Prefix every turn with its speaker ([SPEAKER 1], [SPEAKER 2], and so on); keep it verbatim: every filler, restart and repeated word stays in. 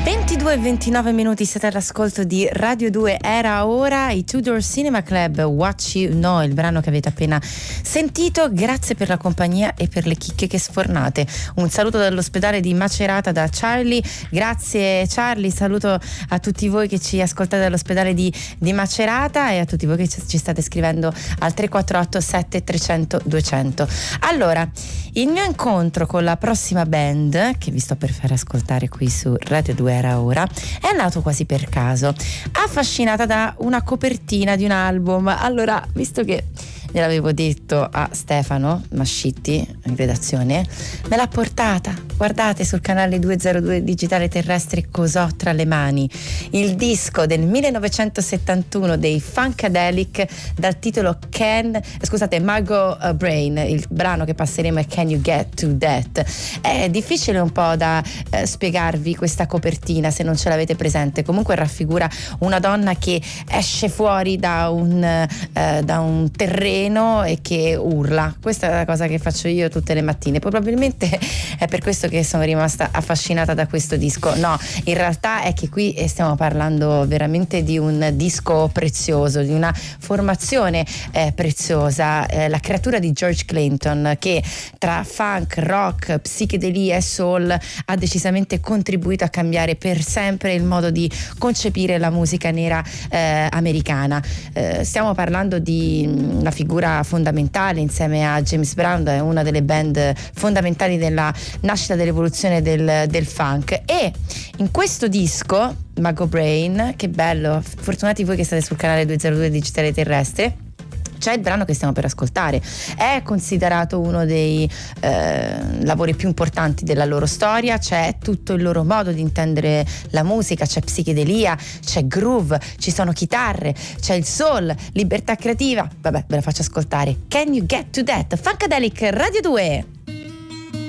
[SPEAKER 1] ventidue e ventinove minuti, siete all'ascolto di Radio due. Era ora i Tudor Cinema Club, What You Know, il brano che avete appena sentito. Grazie per la compagnia e per le chicche che sfornate. Un saluto dall'ospedale di Macerata da Charlie. Grazie Charlie, saluto a tutti voi che ci ascoltate dall'ospedale di, di Macerata e a tutti voi che ci state scrivendo al tre quattro otto sette trecento duecento. Allora, il mio incontro con la prossima band che vi sto per fare ascoltare qui su Radio due Era Ora è nato quasi per caso, affascinata da una copertina di un album. Allora, visto che gliel'avevo detto a Stefano Mascitti in redazione, me l'ha portata. Guardate sul canale duecentodue Digitale Terrestre cosa ho tra le mani: il disco del millenovecentosettantuno dei Funkadelic dal titolo Can scusate Mago Brain. Il brano che passeremo è Can You Get To That. È difficile un po' da eh, spiegarvi questa copertina se non ce l'avete presente. Comunque raffigura una donna che esce fuori da un, eh, da un terreno e che urla. Questa è la cosa che faccio io tutte le mattine. Probabilmente è per questo che sono rimasta affascinata da questo disco. No, in realtà è che qui stiamo parlando veramente di un disco prezioso, di una formazione eh, preziosa, eh, la creatura di George Clinton, che tra funk, rock, psichedelia e soul ha decisamente contribuito a cambiare per sempre il modo di concepire la musica nera eh, americana. Eh, stiamo parlando di una figura fondamentale insieme a James Brown, è una delle band fondamentali della nascita dell'evoluzione del, del funk. E in questo disco Mago Brain, che bello, fortunati voi che state sul canale duecentodue Digitale Terrestre, c'è il brano che stiamo per ascoltare. È considerato uno dei eh, lavori più importanti della loro storia. C'è tutto il loro modo di intendere la musica, c'è psichedelia, c'è groove, ci sono chitarre, c'è il soul, libertà creativa. Vabbè, ve la faccio ascoltare. Can You Get To That? Funkadelic, Radio due.